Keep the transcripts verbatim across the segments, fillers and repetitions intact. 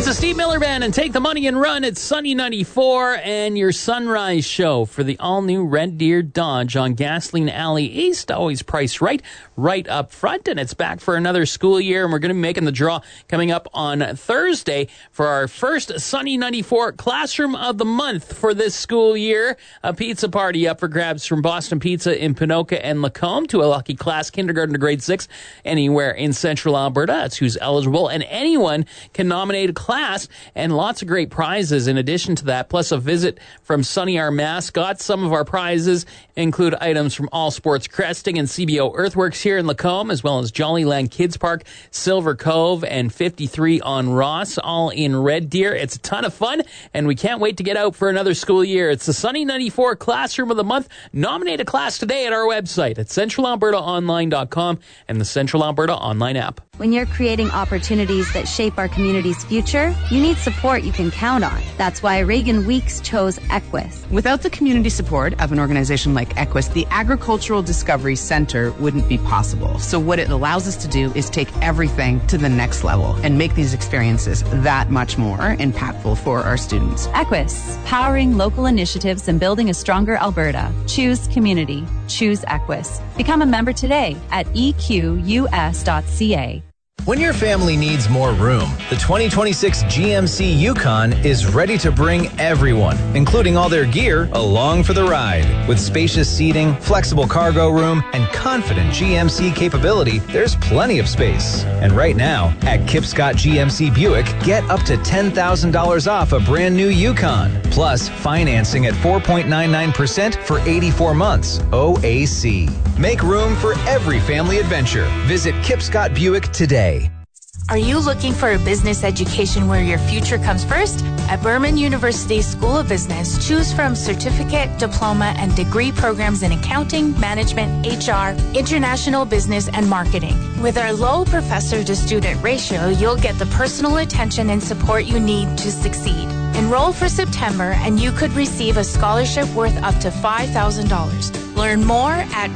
the Steve Miller Band and Take the Money and Run. It's Sunny ninety-four and your sunrise show for the all-new Red Deer Dodge on Gasoline Alley East. Always priced right, right up front. And it's back for another school year. And we're going to be making the draw coming up on Thursday for our first Sunny ninety-four Classroom of the Month for this school year. A pizza party up for grabs from Boston Pizza in Ponoka and Lacombe to a lucky class, kindergarten to grade six, anywhere in central Alberta. That's who's eligible. And anyone can nominate a class, and lots of great prizes in addition to that, plus a visit from Sunny, our mascot. Some of our prizes include items from All Sports Cresting and C B O Earthworks here in Lacombe, as well as Jollyland Kids Park, Silver Cove, and fifty-three on Ross, all in Red Deer. It's a ton of fun, and we can't wait to get out for another school year. It's the Sunny ninety-four Classroom of the Month. Nominate a class today at our website at central alberta online dot com and the Central Alberta Online app. When you're creating opportunities that shape our community's future, you need support you can count on. That's why Reagan Weeks chose Equus. Without the community support of an organization like Equus, the Agricultural Discovery Center wouldn't be possible. So what it allows us to do is take everything to the next level and make these experiences that much more impactful for our students. Equus, powering local initiatives and building a stronger Alberta. Choose community. Choose Equus. Become a member today at e q u s dot c a. When your family needs more room, the twenty twenty-six G M C Yukon is ready to bring everyone, including all their gear, along for the ride. With spacious seating, flexible cargo room, and confident G M C capability, there's plenty of space. And right now, at Kipscott G M C Buick, get up to ten thousand dollars off a brand new Yukon. Plus, financing at four point nine nine percent for eighty-four months. O A C. Make room for every family adventure. Visit Kipscott Buick today. Are you looking for a business education where your future comes first? At Berman University School of Business, choose from certificate, diploma, and degree programs in accounting, management, H R, international business, and marketing. With our low professor-to-student ratio, you'll get the personal attention and support you need to succeed. Enroll for September, and you could receive a scholarship worth up to five thousand dollars. Learn more at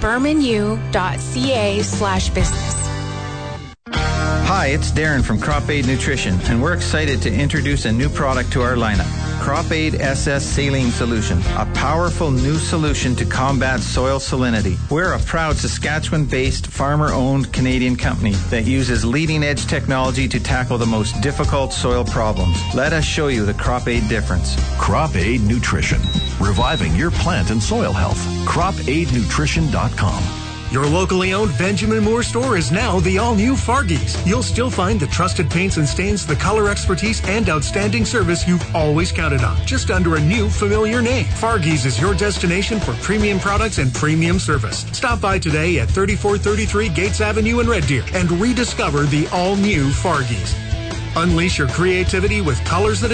bermanu.ca slash business. Hi, it's Darren from Crop Aid Nutrition, and we're excited to introduce a new product to our lineup. Crop Aid S S Saline Solution, a powerful new solution to combat soil salinity. We're a proud Saskatchewan-based, farmer-owned Canadian company that uses leading-edge technology to tackle the most difficult soil problems. Let us show you the Crop Aid difference. Crop Aid Nutrition, reviving your plant and soil health. crop aid nutrition dot com. Your locally owned Benjamin Moore store is now the all-new Fargies. You'll still find the trusted paints and stains, the color expertise, and outstanding service you've always counted on, just under a new familiar name. Fargies is your destination for premium products and premium service. Stop by today at thirty-four thirty-three Gates Avenue in Red Deer and rediscover the all-new Fargies. Unleash your creativity with colors that